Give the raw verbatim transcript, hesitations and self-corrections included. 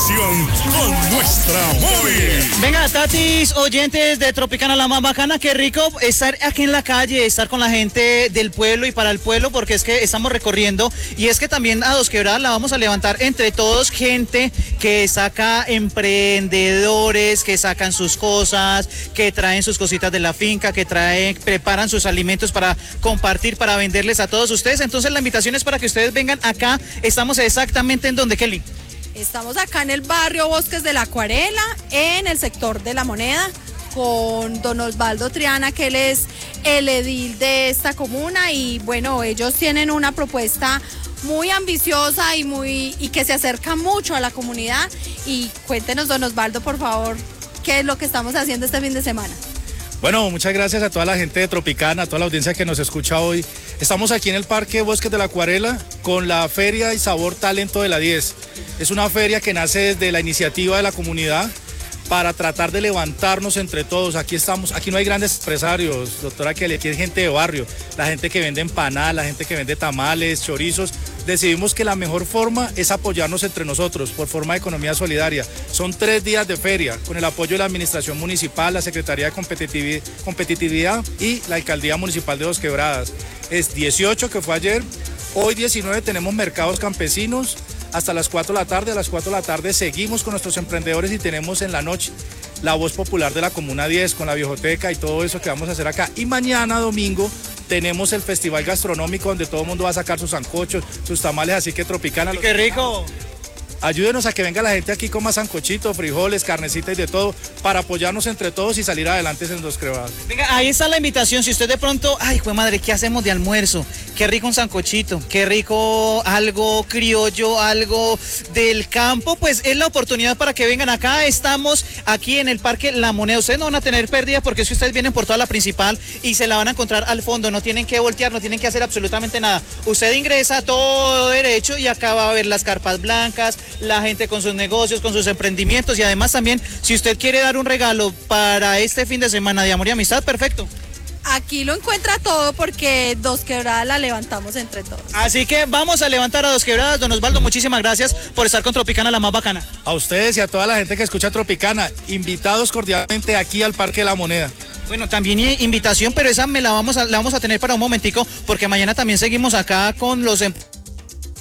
diversión con nuestra móvil. Venga, tatis, oyentes de Tropicana la más bacana, qué rico estar aquí en la calle, estar con la gente del pueblo y para el pueblo, porque es que estamos recorriendo y es que también a Dos Quebradas la vamos a levantar entre todos, gente que saca emprendedores, que sacan sus cosas, que traen sus cositas de la finca, que traen, preparan sus alimentos para compartir, para venderles a todos ustedes. Entonces la invitación es para que ustedes vengan acá. Estamos exactamente en donde, Kelly. Estamos acá en el barrio Bosques de la Acuarela, en el sector de La Moneda, con don Osvaldo Triana, que él es el edil de esta comuna, y bueno, ellos tienen una propuesta muy ambiciosa y muy y que se acerca mucho a la comunidad. Y cuéntenos, don Osvaldo, por favor, qué es lo que estamos haciendo este fin de semana. Bueno, muchas gracias a toda la gente de Tropicana, a toda la audiencia que nos escucha hoy. Estamos aquí en el Parque Bosques de la Acuarela con la Feria y Sabor Talento de la diez. Es una feria que nace desde la iniciativa de la comunidad para tratar de levantarnos entre todos. Aquí estamos, aquí no hay grandes empresarios, doctora Kelly, aquí hay gente de barrio, la gente que vende empanadas, la gente que vende tamales, chorizos. Decidimos que la mejor forma es apoyarnos entre nosotros por forma de economía solidaria. Son tres días de feria con el apoyo de la Administración Municipal, la Secretaría de Competitivi- Competitividad y la Alcaldía Municipal de Dos Quebradas. Es dieciocho, que fue ayer, hoy diecinueve tenemos mercados campesinos hasta las cuatro de la tarde. A las cuatro de la tarde seguimos con nuestros emprendedores y tenemos en la noche la voz popular de la Comuna diez con la Viejoteca y todo eso que vamos a hacer acá. Y mañana domingo tenemos el festival gastronómico donde todo el mundo va a sacar sus sancochos, sus tamales, así que Tropicana. ¡Qué rico! Ayúdenos a que venga la gente aquí con más sancochito, frijoles, carnecita y de todo, para apoyarnos entre todos y salir adelante en Dos Quebradas. Venga, ahí está la invitación. Si usted de pronto, ay, jue madre, ¿qué hacemos de almuerzo? Qué rico un sancochito, qué rico algo criollo, algo del campo. Pues es la oportunidad para que vengan acá. Estamos aquí en el Parque La Moneda. Ustedes no van a tener pérdidas porque si ustedes vienen por toda la principal y se la van a encontrar al fondo, no tienen que voltear, no tienen que hacer absolutamente nada. Usted ingresa todo derecho y acá va a ver las carpas blancas, la gente con sus negocios, con sus emprendimientos, y además también, si usted quiere dar un regalo para este fin de semana de amor y amistad, perfecto. Aquí lo encuentra todo porque Dos Quebradas la levantamos entre todos. Así que vamos a levantar a Dos Quebradas. Don Osvaldo, muchísimas gracias por estar con Tropicana la más bacana. A ustedes y a toda la gente que escucha Tropicana, invitados cordialmente aquí al Parque La Moneda. Bueno, también invitación, pero esa me la vamos a, la vamos a tener para un momentico, porque mañana también seguimos acá con los em